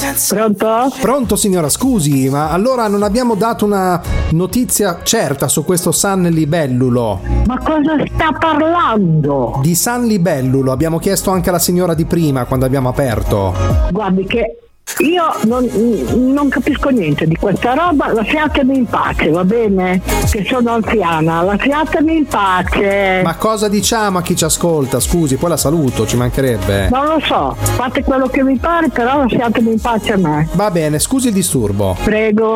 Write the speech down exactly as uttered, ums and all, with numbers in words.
Pronto? Pronto signora, scusi, ma allora non abbiamo dato una notizia certa su questo San Libellulo. Ma cosa sta parlando? Di San Libellulo, abbiamo chiesto anche alla signora di prima quando abbiamo aperto. Guardi che io non, non capisco niente di questa roba, lasciatemi in pace, va bene? Che sono anziana, lasciatemi in pace. Ma cosa diciamo a chi ci ascolta? Scusi, poi la saluto, ci mancherebbe. Non lo so, fate quello che vi pare, però lasciatemi in pace a me. Va bene, scusi il disturbo. Prego.